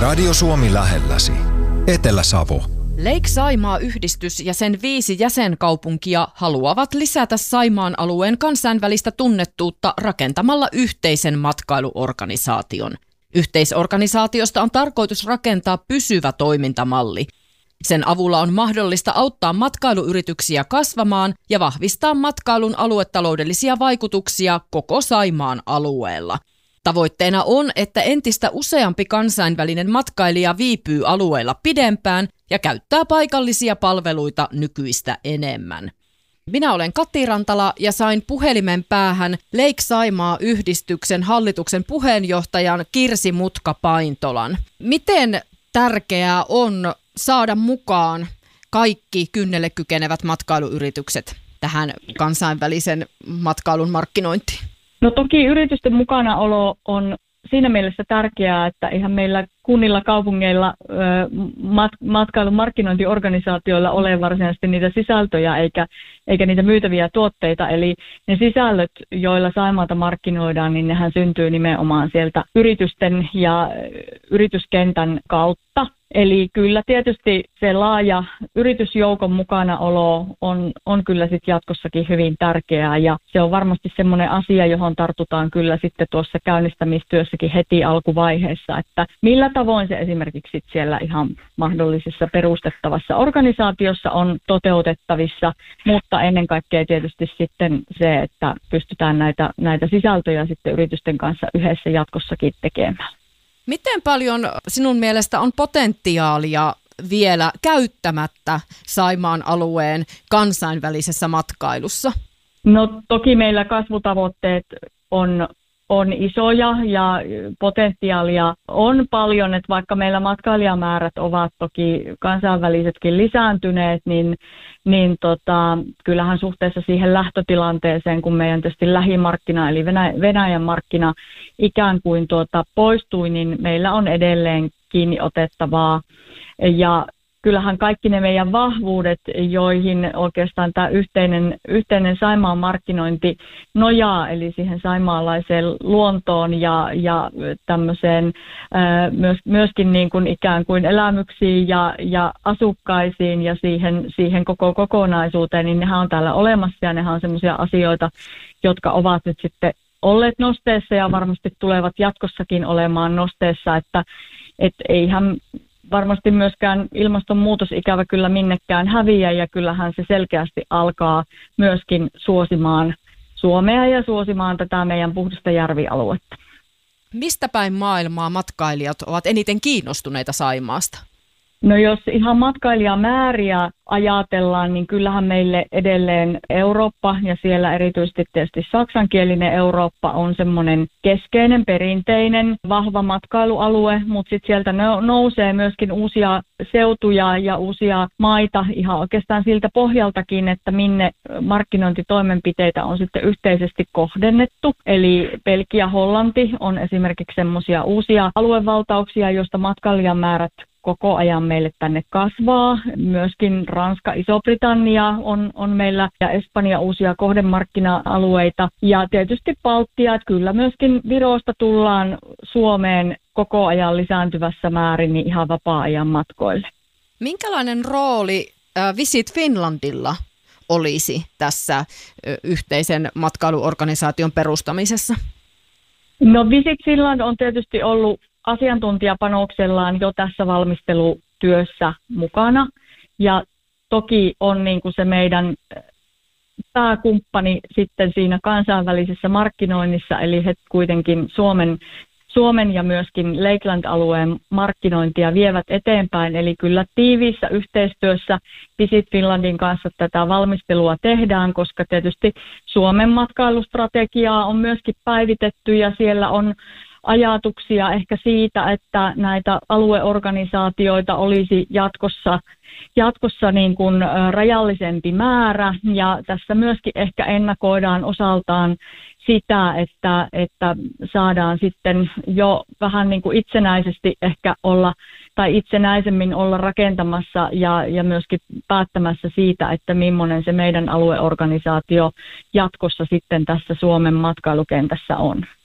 Radio Suomi lähelläsi. Etelä-Savo. Lake Saimaa-yhdistys ja sen 5 jäsenkaupunkia haluavat lisätä Saimaan alueen kansainvälistä tunnettuutta rakentamalla yhteisen matkailuorganisaation. Yhteisorganisaatiosta on tarkoitus rakentaa pysyvä toimintamalli. Sen avulla on mahdollista auttaa matkailuyrityksiä kasvamaan ja vahvistaa matkailun aluetaloudellisia vaikutuksia koko Saimaan alueella. Tavoitteena on, että entistä useampi kansainvälinen matkailija viipyy alueella pidempään ja käyttää paikallisia palveluita nykyistä enemmän. Minä olen Kati Rantala ja sain puhelimen päähän Lake Saimaa-yhdistyksen hallituksen puheenjohtajan Kirsi Mutka-Paintolan. Miten tärkeää on saada mukaan kaikki kynnelle kykenevät matkailuyritykset tähän kansainvälisen matkailun markkinointiin? No toki yritysten mukanaolo on siinä mielessä tärkeää, että eihän meillä kunnilla, kaupungeilla, matkailun markkinointiorganisaatioilla ole varsinaisesti niitä sisältöjä eikä niitä myytäviä tuotteita. Eli ne sisällöt, joilla Saimaata markkinoidaan, niin nehän syntyy nimenomaan sieltä yritysten ja yrityskentän kautta. Eli kyllä tietysti se laaja yritysjoukon mukanaolo on kyllä sitten jatkossakin hyvin tärkeää ja se on varmasti semmoinen asia, johon tartutaan kyllä sitten tuossa käynnistämistyössäkin heti alkuvaiheessa, että millä tavoin se esimerkiksi siellä ihan mahdollisessa perustettavassa organisaatiossa on toteutettavissa, mutta ennen kaikkea tietysti sitten se, että pystytään näitä sisältöjä sitten yritysten kanssa yhdessä jatkossakin tekemään. Miten paljon sinun mielestä on potentiaalia vielä käyttämättä Saimaan alueen kansainvälisessä matkailussa? No toki meillä kasvutavoitteet on isoja ja potentiaalia on paljon, että vaikka meillä matkailijamäärät ovat toki kansainvälisetkin lisääntyneet, niin kyllähän suhteessa siihen lähtötilanteeseen, kun meidän tietysti lähimarkkina eli Venäjän markkina ikään kuin poistui, niin meillä on edelleen kiinni otettavaa ja kyllähän kaikki ne meidän vahvuudet, joihin oikeastaan tämä yhteinen Saimaan markkinointi nojaa, eli siihen saimaalaiseen luontoon ja tämmöiseen myöskin niin kuin ikään kuin elämyksiin ja asukkaisiin ja siihen koko kokonaisuuteen, niin nehän on täällä olemassa ja nehän on semmoisia asioita, jotka ovat nyt sitten olleet nosteessa ja varmasti tulevat jatkossakin olemaan nosteessa, että eihän varmasti myöskään ilmastonmuutos ikävä kyllä minnekään häviä ja kyllähän se selkeästi alkaa myöskin suosimaan Suomea ja suosimaan tätä meidän puhdasta järvialuetta. Mistä päin maailmaa matkailijat ovat eniten kiinnostuneita Saimaasta? No jos ihan matkailijamääriä ajatellaan, niin kyllähän meille edelleen Eurooppa ja siellä erityisesti tietysti saksankielinen Eurooppa on semmoinen keskeinen, perinteinen, vahva matkailualue, mutta sitten sieltä nousee myöskin uusia seutuja ja uusia maita ihan oikeastaan siltä pohjaltakin, että minne markkinointitoimenpiteitä on sitten yhteisesti kohdennettu. Eli Belgia, Hollanti on esimerkiksi semmoisia uusia aluevaltauksia, joista matkailijamäärät koko ajan meille tänne kasvaa. Myöskin Ranska, Iso-Britannia on meillä ja Espanja uusia kohdemarkkina-alueita. Ja tietysti Baltia, että kyllä myöskin Virosta tullaan Suomeen koko ajan lisääntyvässä määrin niin ihan vapaa-ajan matkoille. Minkälainen rooli Visit Finlandilla olisi tässä yhteisen matkailuorganisaation perustamisessa? No Visit Finland on tietysti ollut asiantuntijapanoksellaan jo tässä valmistelutyössä mukana ja toki on niin kuin se meidän pääkumppani sitten siinä kansainvälisessä markkinoinnissa, eli he kuitenkin Suomen ja myöskin Lakeland-alueen markkinointia vievät eteenpäin, eli kyllä tiiviissä yhteistyössä Visit Finlandin kanssa tätä valmistelua tehdään, koska tietysti Suomen matkailustrategiaa on myöskin päivitetty ja siellä on ajatuksia ehkä siitä, että näitä alueorganisaatioita olisi jatkossa niin kuin rajallisempi määrä ja tässä myöskin ehkä ennakoidaan osaltaan sitä, että saadaan sitten jo vähän niin kuin itsenäisesti ehkä olla tai itsenäisemmin olla rakentamassa ja myöskin päättämässä siitä, että millainen se meidän alueorganisaatio jatkossa sitten tässä Suomen matkailukentässä on.